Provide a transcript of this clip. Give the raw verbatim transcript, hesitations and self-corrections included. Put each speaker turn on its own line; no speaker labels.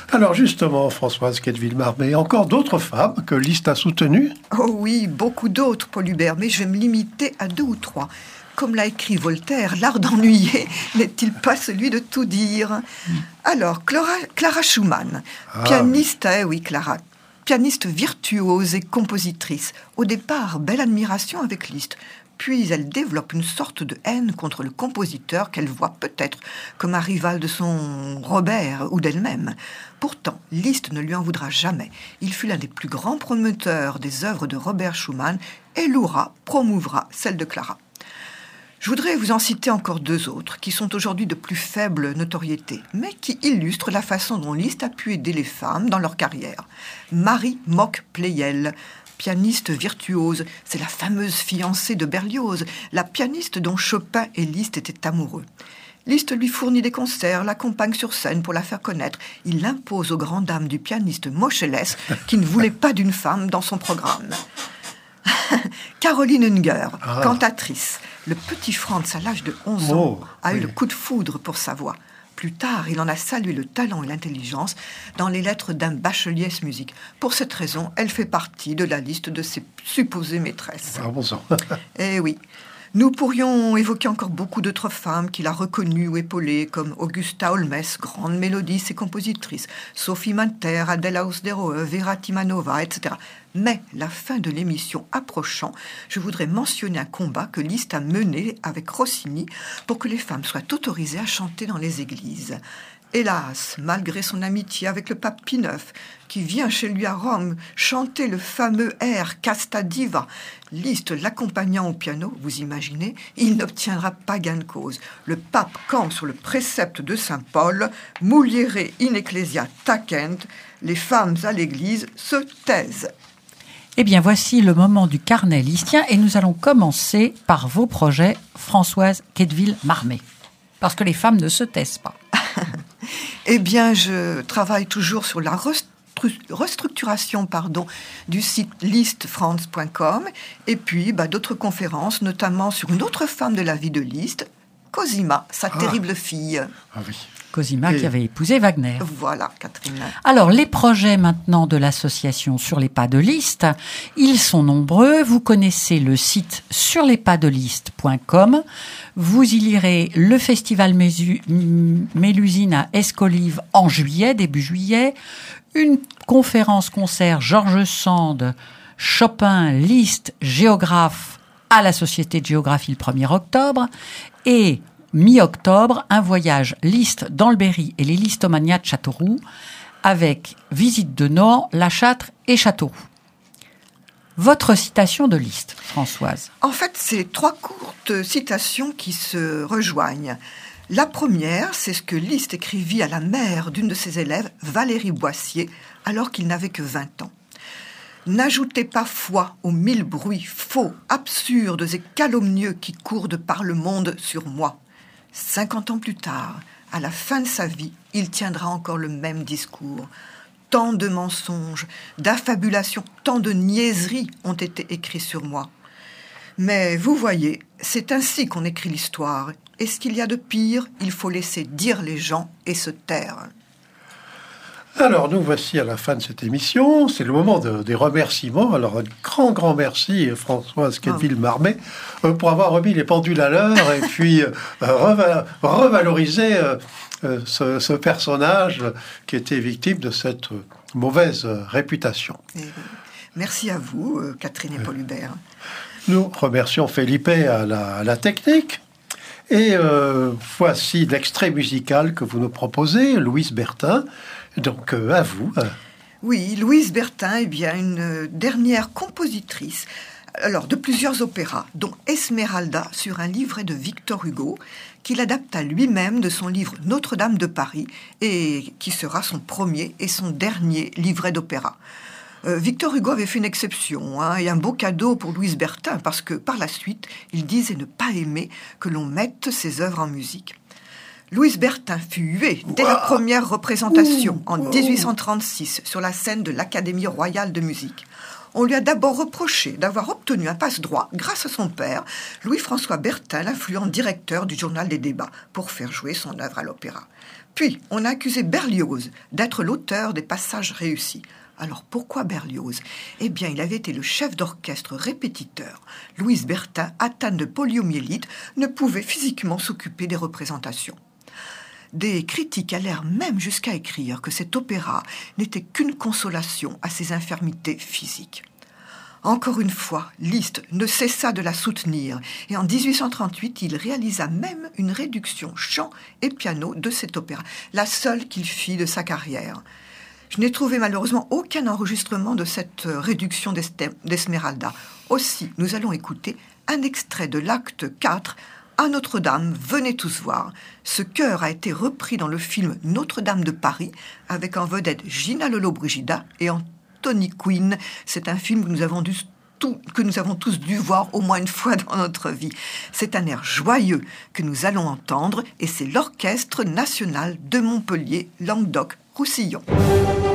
Alors justement, Françoise Quetteville-Marmé, encore d'autres femmes que Liszt a soutenues?
Oh oui, beaucoup d'autres, Paul Hubert, mais je vais me limiter à deux ou trois. Comme l'a écrit Voltaire, l'art d'ennuyer n'est-il pas celui de tout dire? Alors, Clara, Clara Schumann,
Ah.
pianiste, eh oui, Clara, pianiste virtuose et compositrice. Au départ, belle admiration avec Liszt. Puis elle développe une sorte de haine contre le compositeur qu'elle voit peut-être comme un rival de son Robert ou d'elle-même. Pourtant, Liszt ne lui en voudra jamais. Il fut l'un des plus grands promoteurs des œuvres de Robert Schumann et louera, promouvra celle de Clara. Je voudrais vous en citer encore deux autres qui sont aujourd'hui de plus faible notoriété, mais qui illustrent la façon dont Liszt a pu aider les femmes dans leur carrière. Marie Mock-Pleyel, pianiste virtuose, c'est la fameuse fiancée de Berlioz, la pianiste dont Chopin et Liszt étaient amoureux. Liszt lui fournit des concerts, l'accompagne sur scène pour la faire connaître. Il l'impose aux grandes dames du pianiste Moscheles, qui ne voulait pas d'une femme dans son programme. Caroline Unger,
Ah.
cantatrice. Le petit Franz, à l'âge de onze ans,
Oh,
a
oui.
eu le coup de foudre pour sa voix. Plus tard, il en a salué le talent et l'intelligence dans les lettres d'un bachelier musique. Pour cette raison, elle fait partie de la liste de ses supposées maîtresses.
Ah bon sang.
Eh oui. Nous pourrions évoquer encore beaucoup d'autres femmes qu'il a reconnues ou épaulées, comme Augusta Holmes, grande mélodiste et compositrice, Sophie Manter, Adela Ausderoe, Vera Timanova, et cetera. Mais, la fin de l'émission approchant, je voudrais mentionner un combat que Liszt a mené avec Rossini pour que les femmes soient autorisées à chanter dans les églises. Hélas, malgré son amitié avec le pape Pie neuf, qui vient chez lui à Rome chanter le fameux air Casta Diva, Liszt l'accompagnant au piano, vous imaginez, il n'obtiendra pas gain de cause. Le pape campe sur le précepte de saint Paul, Muliere in ecclesia tacent, les femmes à l'église se taisent.
Eh bien, voici le moment du carnet listien et nous allons commencer par vos projets, Françoise Quetteville-Marmé. Parce que les femmes ne se taisent pas.
Eh bien, je travaille toujours sur la restru- restructuration pardon, du site liszt france point com et puis bah, d'autres conférences, notamment sur une autre femme de la vie de Liszt, Cosima, sa
Ah.
terrible fille.
Ah oui.
Cosima
Et-
qui avait épousé Wagner.
Voilà, Catherine.
Alors, les projets maintenant de l'association Sur les pas de Liszt, ils sont nombreux. Vous connaissez le site sur les pas de liszt point com. Vous y lirez le festival Mésu- M- Mélusine à Escolives en juillet, début juillet. Une conférence-concert Georges Sand, Chopin, Liszt, géographe à la Société de géographie le premier octobre. Et mi-octobre, un voyage Liszt dans le Berry et les Listomanias de Châteauroux avec visite de Nohant, La Châtre et Châteauroux. Votre citation de Liszt, Françoise.
En fait, c'est trois courtes citations qui se rejoignent. La première, c'est ce que Liszt écrivit à la mère d'une de ses élèves, Valérie Boissier, alors qu'il n'avait que vingt ans. N'ajoutez pas foi aux mille bruits faux, absurdes et calomnieux qui courent de par le monde sur moi. Cinquante ans plus tard, à la fin de sa vie, il tiendra encore le même discours. Tant de mensonges, d'affabulations, tant de niaiseries ont été écrits sur moi. Mais vous voyez, c'est ainsi qu'on écrit l'histoire. Et ce qu'il y a de pire, il faut laisser dire les gens et se taire.
Alors, nous voici à la fin de cette émission. C'est le moment de- des remerciements. Alors, un grand, grand merci, Françoise Quetteville-Marmé, euh, pour avoir remis les pendules à l'heure et puis euh, reva- revaloriser euh, euh, ce, ce personnage qui était victime de cette euh, mauvaise euh, réputation.
Et merci à vous, euh, Catherine et Paul Hubert.
Nous remercions Felipe à la, à la technique. Et euh, voici l'extrait musical que vous nous proposez, Louise Bertin. Donc, euh, à vous.
Oui, Louise Bertin est bien une euh, dernière compositrice alors, de plusieurs opéras, dont Esmeralda sur un livret de Victor Hugo, qu'il adapta lui-même de son livre Notre-Dame de Paris, et qui sera son premier et son dernier livret d'opéra. Euh, Victor Hugo avait fait une exception hein, et un beau cadeau pour Louise Bertin, parce que par la suite, il disait ne pas aimer que l'on mette ses œuvres en musique. Louise Bertin fut huée dès la première représentation en dix-huit cent trente-six sur la scène de l'Académie royale de musique. On lui a d'abord reproché d'avoir obtenu un passe-droit grâce à son père, Louis-François Bertin, l'influent directeur du journal des débats, pour faire jouer son œuvre à l'opéra. Puis, on a accusé Berlioz d'être l'auteur des passages réussis. Alors, pourquoi Berlioz ? Eh bien, il avait été le chef d'orchestre répétiteur. Louise Bertin, atteinte de poliomyélite, ne pouvait physiquement s'occuper des représentations. Des critiques allèrent même jusqu'à écrire que cet opéra n'était qu'une consolation à ses infirmités physiques. Encore une fois, Liszt ne cessa de la soutenir et en dix-huit cent trente-huit, il réalisa même une réduction chant et piano de cet opéra, la seule qu'il fit de sa carrière. Je n'ai trouvé malheureusement aucun enregistrement de cette réduction d'Esmeralda. Aussi, nous allons écouter un extrait de l'acte quatre, à Notre-Dame, venez tous voir. Ce chœur a été repris dans le film Notre-Dame de Paris, avec en vedette Gina Lollobrigida et Anthony Quinn. C'est un film que nous avons dû Tout, que nous avons tous dû voir au moins une fois dans notre vie. C'est un air joyeux que nous allons entendre et c'est l'Orchestre national de Montpellier, Languedoc-Roussillon.